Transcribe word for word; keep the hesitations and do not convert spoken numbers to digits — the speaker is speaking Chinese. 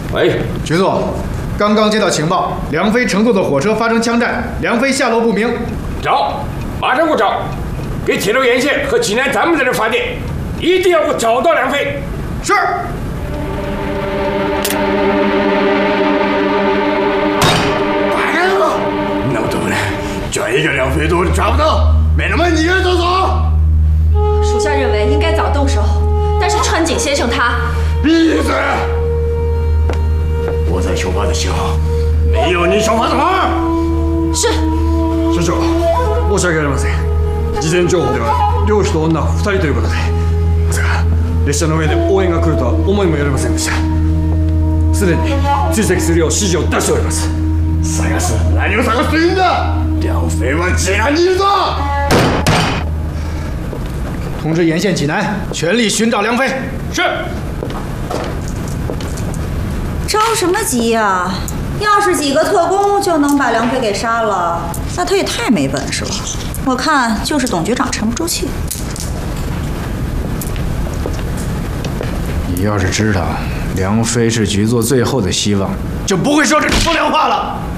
喂， 局座，刚刚接到情报，梁飞乘坐的火车发生枪战，梁飞下落不明。 找，马上给我找，给铁路沿线和济南咱们在这发电，一定要给我找到梁飞。 是。 白了，那么多人，就一个梁飞都抓不到，没那么你人走走。 属下认为应该早动手，但是川井先生他…… 闭嘴！我在出发的时候，没有你说话的话。 是。 所長、申し訳ありません。事前情報では漁師と女ふたりということで、まさか列車の上で応援が来るとは思いもよりませんでした。すでに追跡するよう指示を出しております。探す？何を探すというんだ？梁飞は济南にいるぞ！ 通知沿线济南，全力寻找梁飞。 是。 着什么急呀？要是几个特工就能把梁飞给杀了，那他也太没本事了。我看就是董局长沉不住气。 你要是知道梁飞是局座最后的希望，就不会说这种风凉话了。